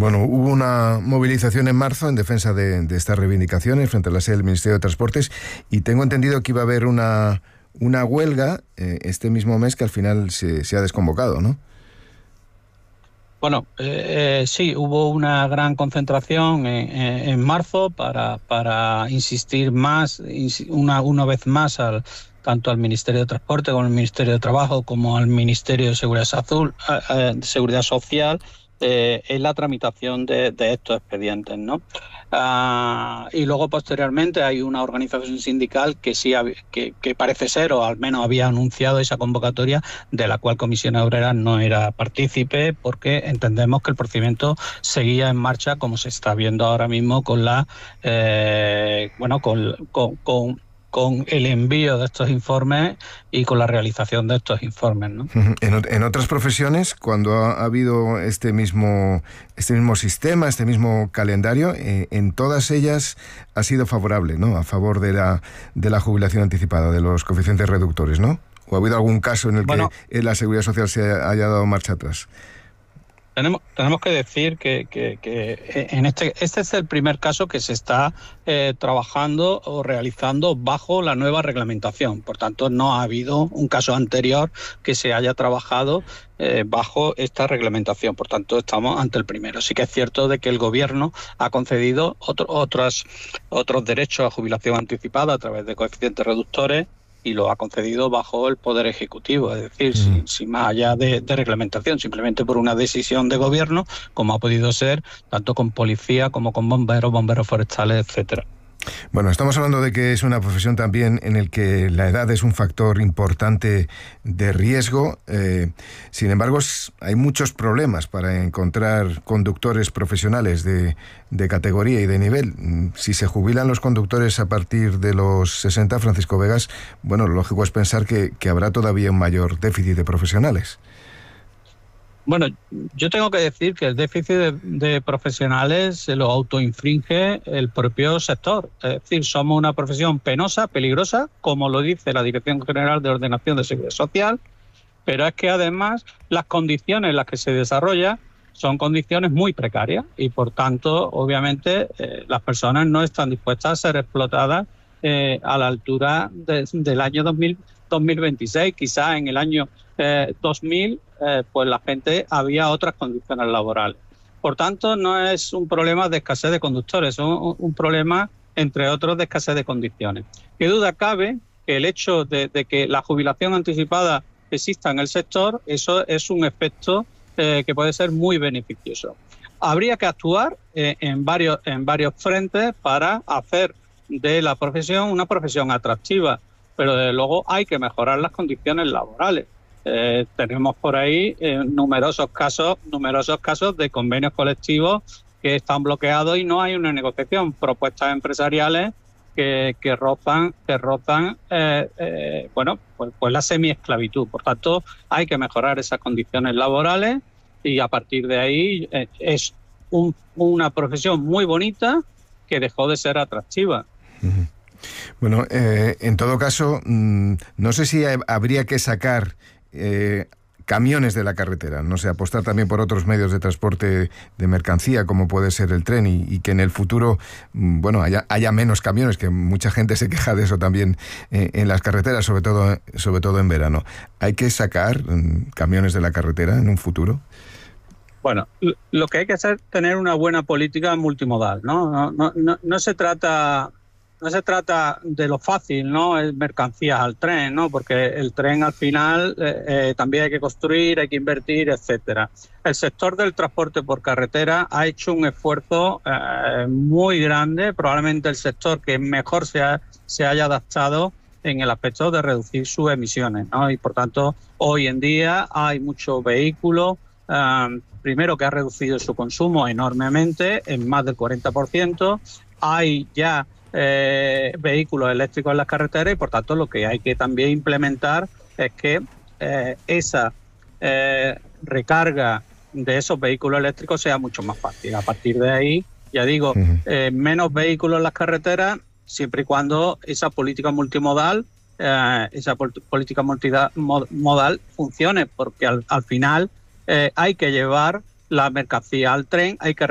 Bueno, hubo una movilización en marzo en defensa de estas reivindicaciones frente a la sede del Ministerio de Transportes, y tengo entendido que iba a haber una huelga este mismo mes que al final se ha desconvocado, ¿no? Bueno, sí, hubo una gran concentración en marzo para insistir más, una vez más, tanto al Ministerio de Transporte como al Ministerio de Trabajo como al Ministerio de Seguridad Social, en la tramitación de estos expedientes, ¿no? Y luego posteriormente hay una organización sindical que sí que parece ser, o al menos había anunciado esa convocatoria, de la cual Comisiones Obreras no era partícipe, porque entendemos que el procedimiento seguía en marcha, como se está viendo ahora mismo con con el envío de estos informes y con la realización de estos informes, ¿no? En otras profesiones, cuando ha habido este mismo sistema, este mismo calendario, en todas ellas ha sido favorable, ¿no? A favor de la jubilación anticipada, de los coeficientes reductores, ¿no? ¿O ha habido algún caso en el que la Seguridad Social se haya dado marcha atrás? Tenemos que decir que en este es el primer caso que se está trabajando o realizando bajo la nueva reglamentación. Por tanto, no ha habido un caso anterior que se haya trabajado bajo esta reglamentación. Por tanto, estamos ante el primero. Sí que es cierto de que el Gobierno ha concedido otros derechos a jubilación anticipada a través de coeficientes reductores, y lo ha concedido bajo el Poder Ejecutivo, es decir, sin más allá de reglamentación, simplemente por una decisión de gobierno, como ha podido ser tanto con policía como con bomberos forestales, etcétera. Bueno, estamos hablando de que es una profesión también en el que la edad es un factor importante de riesgo. Sin embargo, hay muchos problemas para encontrar conductores profesionales de categoría y de nivel. Si se jubilan los conductores a partir de los 60, Francisco Vegas, bueno, lo lógico es pensar que habrá todavía un mayor déficit de profesionales. Bueno, yo tengo que decir que el déficit de profesionales se lo autoinfringe el propio sector. Es decir, somos una profesión penosa, peligrosa, como lo dice la Dirección General de Ordenación de Seguridad Social, pero es que además las condiciones en las que se desarrolla son condiciones muy precarias y, por tanto, obviamente, las personas no están dispuestas a ser explotadas a la altura del año 2026. Quizás en el año 2000 pues la gente había otras condiciones laborales. Por tanto, no es un problema de escasez de conductores, es un problema, entre otros, de escasez de condiciones. ¿Qué duda cabe que el hecho de que la jubilación anticipada exista en el sector, eso es un efecto que puede ser muy beneficioso? Habría que actuar en varios frentes para hacer de la profesión una profesión atractiva, pero desde luego hay que mejorar las condiciones laborales. Tenemos por ahí numerosos casos de convenios colectivos que están bloqueados y no hay una negociación, propuestas empresariales que rozan pues la semiesclavitud. Por tanto, hay que mejorar esas condiciones laborales y a partir de ahí es una profesión muy bonita que dejó de ser atractiva. Bueno, en todo caso, no sé si habría que sacar camiones de la carretera, no sé, apostar también por otros medios de transporte de mercancía, como puede ser el tren, y que en el futuro, bueno, haya menos camiones, que mucha gente se queja de eso también en las carreteras, sobre todo en verano. ¿Hay que sacar camiones de la carretera en un futuro? Bueno, lo que hay que hacer es tener una buena política multimodal, ¿no? No se trata de lo fácil, ¿no? Es mercancías al tren, ¿no? Porque el tren al final también hay que construir, hay que invertir, etcétera. El sector del transporte por carretera ha hecho un esfuerzo muy grande, probablemente el sector que mejor se haya adaptado en el aspecto de reducir sus emisiones, ¿no? Y por tanto, hoy en día hay muchos vehículos, primero que ha reducido su consumo enormemente, en más del 40%, hay ya vehículos eléctricos en las carreteras y por tanto lo que hay que también implementar es que esa recarga de esos vehículos eléctricos sea mucho más fácil. A partir de ahí, ya digo, menos vehículos en las carreteras, siempre y cuando esa política multimodal funcione, porque al final hay que llevar la mercancía al tren, hay que